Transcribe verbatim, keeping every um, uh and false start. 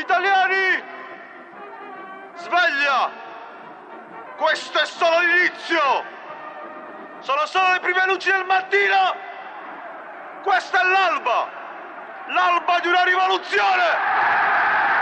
Italiani! Sveglia! Questo è solo l'inizio! Sono solo le prime luci del mattino! Questa è l'alba! L'alba di una rivoluzione!